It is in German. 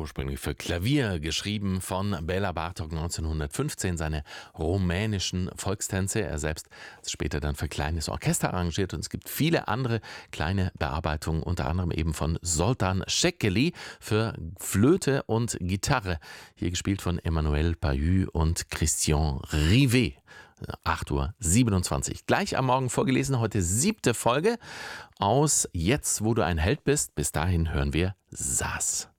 Ursprünglich für Klavier geschrieben von Béla Bartók 1915, seine rumänischen Volkstänze. Er selbst hat es später dann für kleines Orchester arrangiert und es gibt viele andere kleine Bearbeitungen, unter anderem eben von Zoltán Szekely für Flöte und Gitarre. Hier gespielt von Emmanuel Pahud und Christian Rivet. 8:27 Uhr. Gleich am Morgen vorgelesen, heute 7. Folge aus Jetzt, wo du ein Held bist. Bis dahin hören wir Saas.